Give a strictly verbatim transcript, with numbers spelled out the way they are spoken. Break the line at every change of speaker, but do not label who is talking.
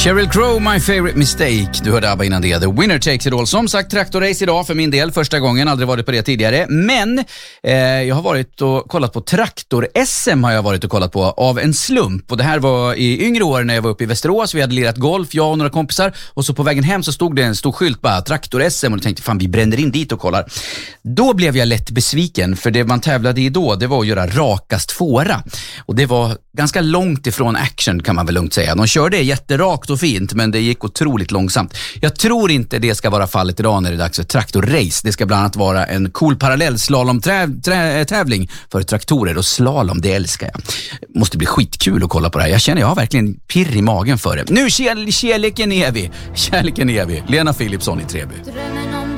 Sheryl Crow, My Favorite Mistake. Du hörde ABBA innan det. The Winner Takes It All. Som sagt, traktorrace idag för min del. Första gången, aldrig varit på det tidigare. Men eh, jag har varit och kollat på traktor-S M har jag varit och kollat på av en slump. Och det här var i yngre år när jag var uppe i Västerås. Vi hade lirat golf, jag och några kompisar. Och så på vägen hem så stod det en stor skylt bara, traktor-S M. Och jag tänkte, fan vi bränner in dit och kollar. Då blev jag lätt besviken. För det man tävlade i då, det var att göra rakast fåra. Och det var ganska långt ifrån action kan man väl lugnt säga. De körde jätterakt och fint, men det gick otroligt långsamt. Jag tror inte det ska vara fallet idag när det är dags för traktorrace. Det ska bland annat vara en cool parallell slalomtävling för traktorer, och slalom, det älskar jag. Måste bli skitkul att kolla på det här. Jag känner jag har verkligen pirr i magen för det. Nu kärleken är vi. Kärleken är vi. Lena Philipsson i Treby.